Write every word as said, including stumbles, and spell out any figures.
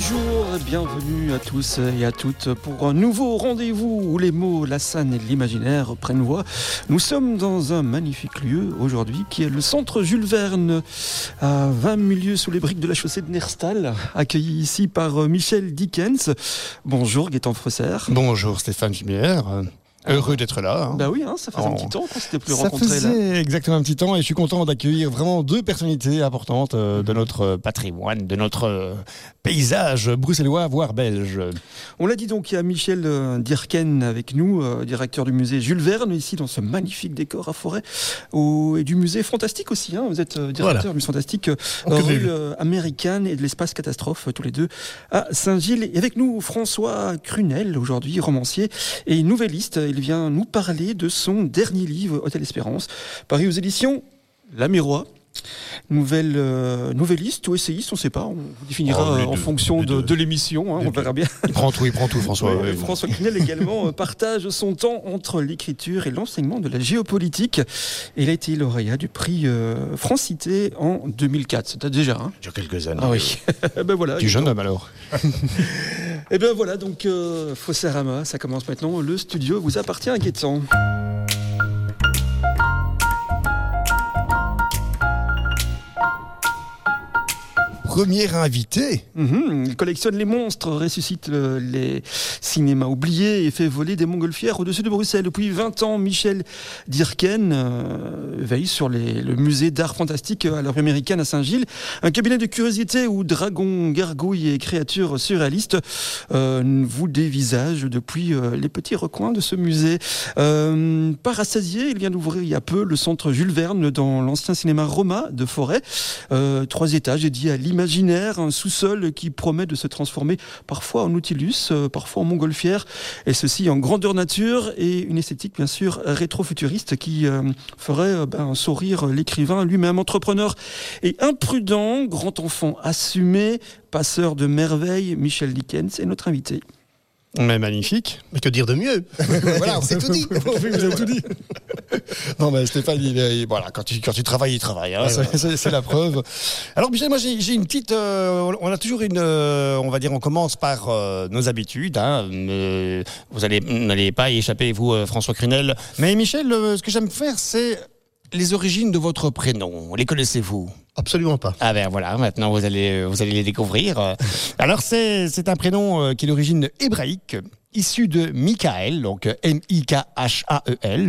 Bonjour et bienvenue à tous et à toutes pour un nouveau rendez-vous où les mots, la scène et l'imaginaire prennent voix. Nous sommes dans un magnifique lieu aujourd'hui qui est le centre Jules Verne à vingt milieux sous les briques de la chaussée de Nerstal, accueilli ici par Michel Dickens. Bonjour Gaëtan Frosser. Bonjour Stéphane Gimière. Heureux d'être là. Hein. Bah oui, hein, ça faisait oh. un petit temps qu'on s'était plus ça rencontrés. Ça faisait là. exactement un petit temps et je suis content d'accueillir vraiment deux personnalités importantes euh, de notre patrimoine, de notre euh, paysage bruxellois, voire belge. On l'a dit donc, il y a Michel euh, Dirken avec nous, euh, directeur du musée Jules Verne, ici dans ce magnifique décor à forêt, au, et du musée Fantastique aussi. Hein, vous êtes euh, directeur voilà. du musée Fantastique, euh, rue euh, américaine et de l'espace catastrophe, euh, tous les deux, à Saint-Gilles. Et avec nous, François Crunel, aujourd'hui romancier et nouvelliste. Il vient nous parler de son dernier livre, Hôtel Espérance, paru aux éditions La Miroir. Nouvelle, euh, nouvelliste ou essayiste, on ne sait pas, on vous définira oh, en deux, fonction de, de l'émission, hein, on verra bien. Il prend tout, il prend tout, François. Oui, oui, François Crunel également partage son temps entre l'écriture et l'enseignement de la géopolitique. Et il a été lauréat du prix euh, Francité en deux mille quatre. C'était déjà, hein il y a quelques années. Ah oui. ben voilà. Du jeune homme alors. Et bien voilà, donc euh, Fosserama, ça commence maintenant. Le studio vous appartient à Gaëtan. Premier invité. Mmh, il collectionne les monstres, ressuscite le, les cinémas oubliés et fait voler des montgolfières au-dessus de Bruxelles. Depuis vingt ans, Michel Dirken euh, veille sur les, le musée d'art fantastique à l'heure américaine à Saint-Gilles, un cabinet de curiosités où dragons, gargouilles et créatures surréalistes euh, vous dévisagent depuis euh, les petits recoins de ce musée. Euh, par rassasié, il vient d'ouvrir il y a peu le centre Jules Verne dans l'ancien cinéma Roma de Forêt. Euh, trois étages dédiés à l'imaginaire. Imaginaire, un sous-sol qui promet de se transformer parfois en Nautilus, euh, parfois en montgolfière, et ceci en grandeur nature et une esthétique bien sûr rétro-futuriste qui euh, ferait euh, ben, sourire l'écrivain lui-même. Entrepreneur et imprudent, grand enfant assumé, passeur de merveilles, Michel Dickens est notre invité. Mais magnifique. Mais que dire de mieux? Voilà, on s'est tout dit. Vous avez tout dit. Non, mais Stéphane, il est, voilà, quand tu, quand tu travailles, il travaille. Hein, ouais, c'est, ouais. c'est, c'est la preuve. Alors, Michel, moi, j'ai, j'ai une petite. Euh, on a toujours une. Euh, on va dire, on commence par euh, nos habitudes. Hein, euh, vous allez, n'allez pas y échapper, vous, euh, François Crunel. Mais Michel, euh, ce que j'aime faire, c'est les origines de votre prénom. Les connaissez-vous? Absolument pas. Ah ben voilà, maintenant vous allez, vous allez les découvrir. Alors c'est, c'est un prénom qui est d'origine hébraïque, issu de Michael, donc M I K H A E L.